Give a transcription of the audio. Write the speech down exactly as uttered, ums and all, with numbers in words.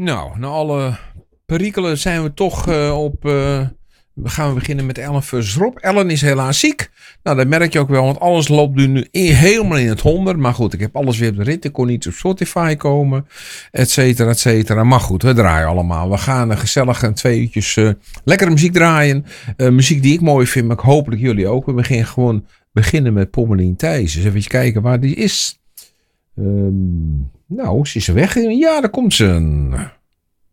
Nou, na alle perikelen zijn we toch uh, op... Uh, we gaan beginnen met Ellen versus Rob. Ellen is helaas ziek. Nou, dat merk je ook wel, want alles loopt nu in, helemaal in het honderd. Maar goed, ik heb alles weer op de rit. Ik kon niet op Spotify komen, et cetera, et cetera. Maar goed, we draaien allemaal. We gaan een gezellig twee uurtjes uh, lekkere muziek draaien. Uh, muziek die ik mooi vind, maar ik hopelijk jullie ook. We beginnen gewoon beginnen met Pommelien Thijs. Dus even kijken waar die is. Um, nou, ze is er weg. Ja, daar komt ze.